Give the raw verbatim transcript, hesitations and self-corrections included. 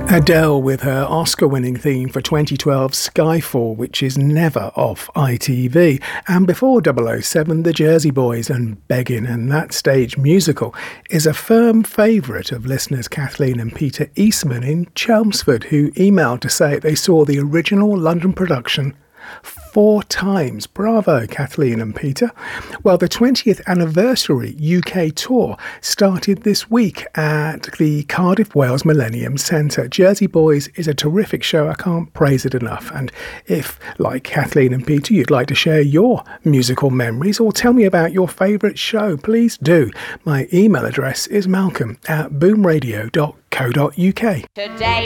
Adele with her Oscar-winning theme for twenty twelve's Skyfall, which is never off I T V. And before double oh seven, the Jersey Boys and Beggin', and that stage musical is a firm favourite of listeners Kathleen and Peter Eastman in Chelmsford, who emailed to say they saw the original London production four times. Bravo, Kathleen and Peter. Well, the twentieth anniversary U K tour started this week at the Cardiff Wales Millennium Centre. Jersey Boys is a terrific show. I can't praise it enough. And if, like Kathleen and Peter, you'd like to share your musical memories or tell me about your favourite show, please do. My email address is malcolm at boomradio dot co dot uk. Today